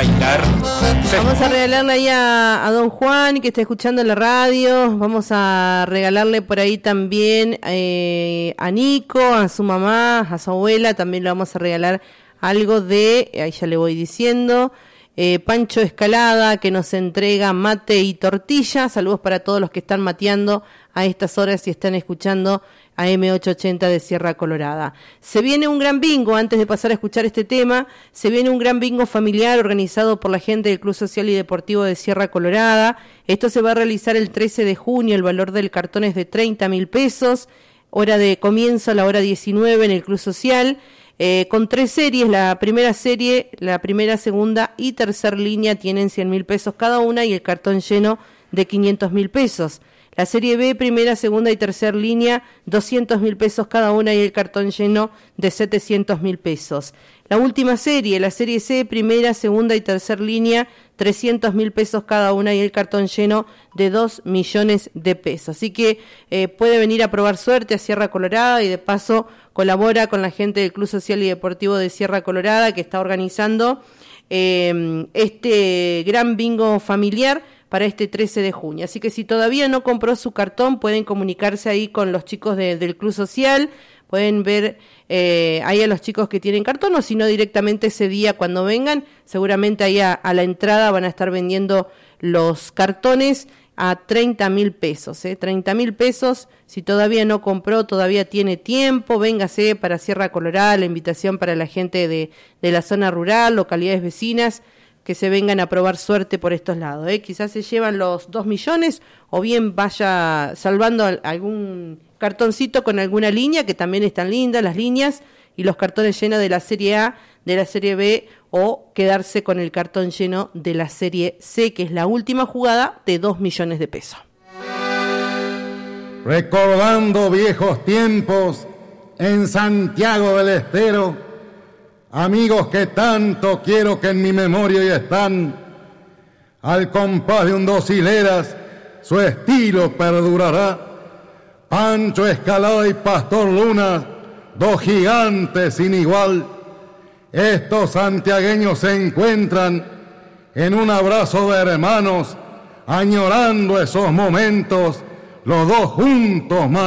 bailar. Vamos a regalarle ahí a don Juan, que está escuchando la radio. Vamos a regalarle por ahí también a Nico, a su mamá, a su abuela. También le vamos a regalar algo de, ahí ya le voy diciendo, Pancho Escalada, que nos entrega mate y tortilla. Saludos para todos los que están mateando a estas horas y están escuchando a M880 de Sierra Colorada. Se viene un gran bingo, antes de pasar a escuchar este tema, se viene un gran bingo familiar organizado por la gente del Club Social y Deportivo de Sierra Colorada. Esto se va a realizar el 13 de junio, el valor del cartón es de 30.000 pesos, hora de comienzo a la hora 19 en el Club Social, con 3 series, la primera, segunda y tercer línea tienen 100.000 pesos cada una y el cartón lleno de 500.000 pesos. La serie B, primera, segunda y tercer línea, 200.000 pesos cada una y el cartón lleno de 700.000 pesos. La última serie, la serie C, primera, segunda y tercer línea, 300.000 pesos cada una y el cartón lleno de 2 millones de pesos. Así que puede venir a probar suerte a Sierra Colorada y de paso colabora con la gente del Club Social y Deportivo de Sierra Colorada que está organizando este gran bingo familiar para este 13 de junio. Así que si todavía no compró su cartón, pueden comunicarse ahí con los chicos del Club Social, pueden ver ahí a los chicos que tienen cartón, o si no directamente ese día cuando vengan, seguramente ahí a la entrada van a estar vendiendo los cartones a 30.000 pesos, 30.000 pesos, si todavía no compró, todavía tiene tiempo, véngase para Sierra Colorada, la invitación para la gente de la zona rural, localidades vecinas, que se vengan a probar suerte por estos lados, quizás se llevan los 2 millones o bien vaya salvando algún cartoncito con alguna línea, que también están lindas las líneas, y los cartones llenos de la serie A, de la serie B, o quedarse con el cartón lleno de la serie C, que es la última jugada de 2 millones de pesos. Recordando viejos tiempos en Santiago del Estero, amigos que tanto quiero que en mi memoria hoy están, al compás de un 2 hileras, su estilo perdurará. Pancho Escalada y Pastor Luna, 2 gigantes sin igual. Estos santiagueños se encuentran en un abrazo de hermanos, añorando esos momentos, los dos juntos.